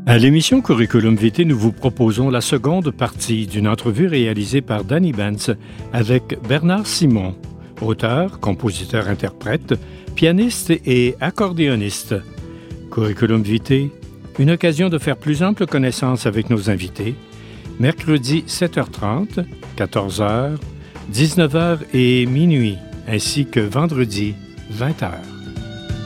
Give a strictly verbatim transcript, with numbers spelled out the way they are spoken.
À l'émission Curriculum Vitae, nous vous proposons la seconde partie d'une entrevue réalisée par Danny Benz avec Bernard Simon, auteur, compositeur-interprète, pianiste et accordéoniste. Curriculum Vitae, une occasion de faire plus ample connaissance avec nos invités, mercredi sept heures trente, quatorze heures, dix-neuf heures et minuit, ainsi que vendredi vingt heures.